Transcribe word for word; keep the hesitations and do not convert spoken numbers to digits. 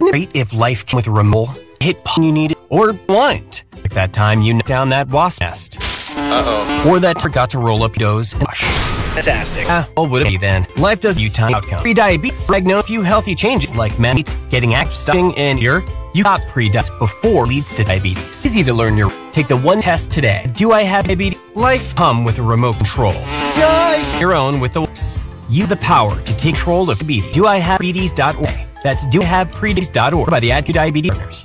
Great if life came with a remote, hit you needed, or blind. Like that time you knocked down that wasp nest. Uh-oh. Or that forgot to roll up your nose and wash. Fantastic. Ah, what would it be then? Life does you time outcome. Pre-diabetes diagnose few healthy changes like man eats, getting active, stuffing, and your you got pre-diabetes before leads to diabetes. Easy to learn your take the one test today. Do I have diabetes? Life come with a remote control. Yay! Your own with the whoops. You have the power to take control of diabetes. Do I have diabetes dot org. That's do I have pre diabetes dot org by the Ad Diabetes Partners.